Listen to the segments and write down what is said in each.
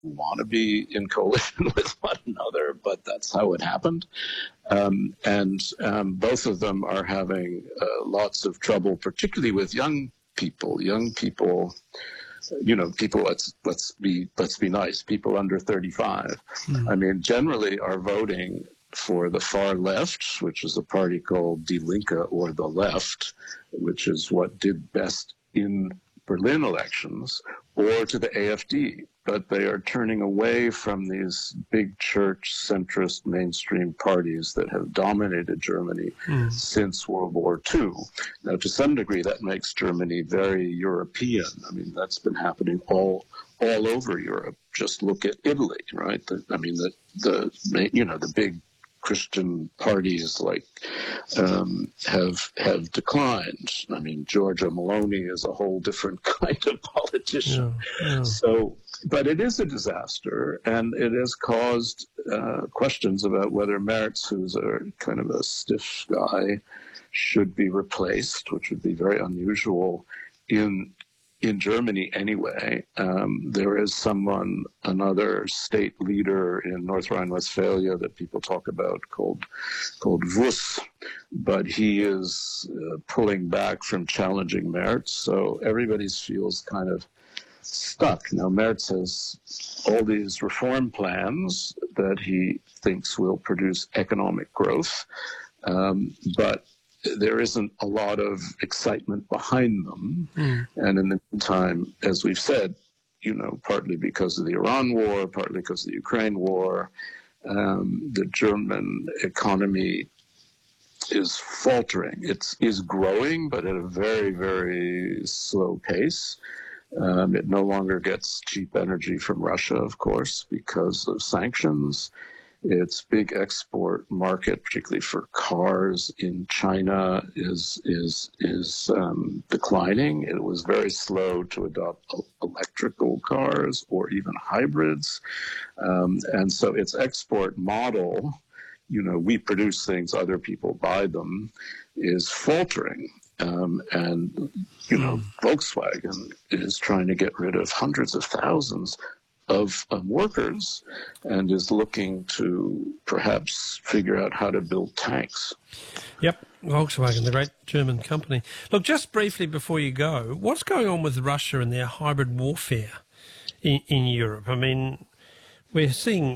want to be in coalition with one another, but that's how it happened. And both of them are having lots of trouble, particularly with young people. People. Let's be nice. People under 35. I mean, generally are voting for the far left, which is a party called Die Linke, or the left, which is what did best in Berlin elections, or to the AfD. But they are turning away from these big church centrist mainstream parties that have dominated Germany since World War II. Now, to some degree, that makes Germany very European. I mean, that's been happening all over Europe. Just look at Italy, right? The big Christian parties have declined. I mean, Giorgia Meloni is a whole different kind of politician. Yeah. So, but it is a disaster, and it has caused questions about whether Merz, who's a kind of a stiff guy, should be replaced, which would be very unusual in Germany anyway. There is another state leader in North Rhine-Westphalia that people talk about called Wuss, but he is pulling back from challenging Merz, so everybody feels kind of stuck. Now, Merz has all these reform plans that he thinks will produce economic growth, but there isn't a lot of excitement behind them. And in the meantime, as we've said, partly because of the Iran war, partly because of the Ukraine war, the German economy is faltering. It is growing, but at a very, very slow pace. It no longer gets cheap energy from Russia, of course, because of sanctions. Its big export market, particularly for cars in China, is declining. It was very slow to adopt electrical cars or even hybrids. And so its export model, we produce things, other people buy them, is faltering. And Volkswagen is trying to get rid of hundreds of thousands of workers and is looking to perhaps figure out how to build tanks. Yep, Volkswagen, the great German company. Look, just briefly before you go, what's going on with Russia and their hybrid warfare in Europe? I mean, we're seeing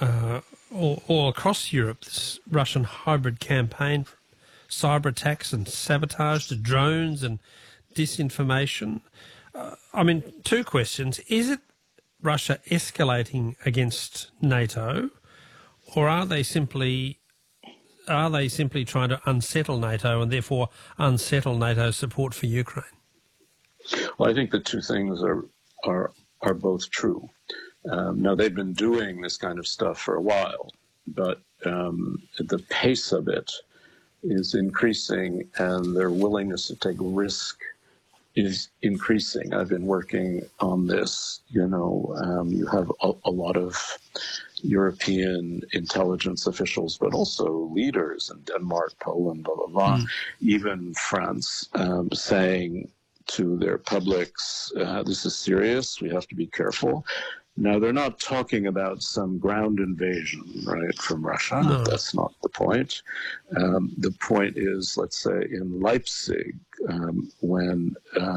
all across Europe this Russian hybrid campaign, cyber attacks and sabotage to drones and disinformation. Two questions. Is it Russia escalating against NATO, or are they simply trying to unsettle NATO and therefore unsettle NATO's support for Ukraine? Well, I think the two things are both true. Now, they've been doing this kind of stuff for a while, but the pace of it is increasing, and their willingness to take risk is increasing. I've been working on this. You have a lot of European intelligence officials, but also leaders in Denmark, Poland, blah, blah, blah, even France, saying to their publics, this is serious, we have to be careful. Now, they're not talking about some ground invasion, right, from Russia. No. That's not the point. The point is, let's say, in Leipzig, when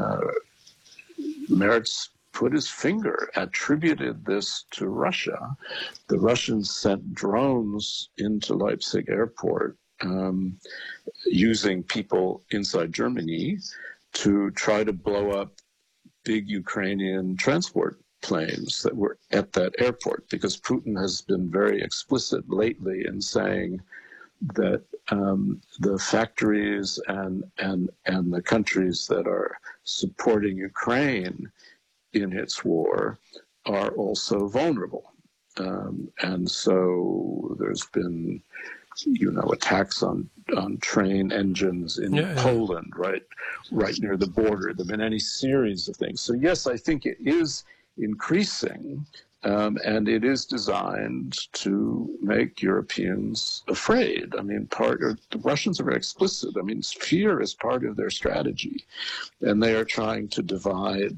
Merz put his finger, attributed this to Russia, the Russians sent drones into Leipzig airport using people inside Germany to try to blow up big Ukrainian transport planes that were at that airport, because Putin has been very explicit lately in saying that the factories and the countries that are supporting Ukraine in its war are also vulnerable. And so there's been, attacks on train engines in Poland, right near the border. There have been any series of things. So yes, I think it is increasing, and it is designed to make Europeans afraid. I mean, the Russians are very explicit. I mean, fear is part of their strategy, and they are trying to divide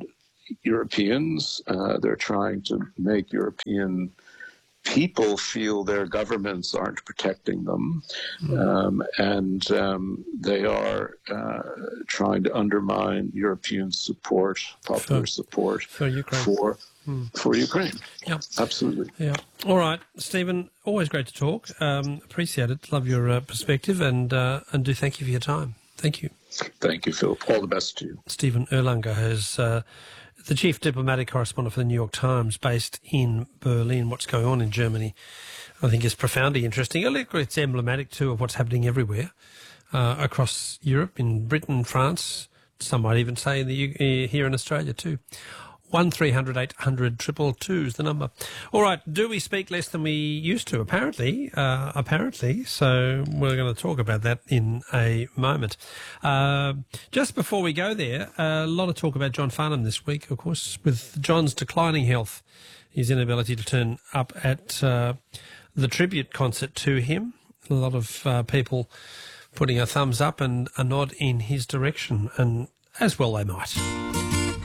Europeans. They're trying to make European people feel their governments aren't protecting them, and they are trying to undermine European support, popular support for Ukraine. For Ukraine. Yep. Absolutely. Yeah. All right, Stephen. Always great to talk. Appreciate it. Love your perspective, and do thank you for your time. Thank you. Thank you, Phil. All the best to you. Stephen Erlanger is the chief diplomatic correspondent for the New York Times, based in Berlin. What's going on in Germany, I think, is profoundly interesting. It's emblematic, too, of what's happening everywhere across Europe, in Britain, France, some might even say here in Australia, too. 1300 800 222 is the number. All right, do we speak less than we used to? Apparently. So we're going to talk about that in a moment. Just before we go there, a lot of talk about John Farnham this week, of course, with John's declining health, his inability to turn up at the tribute concert to him. A lot of people putting a thumbs up and a nod in his direction, and as well they might.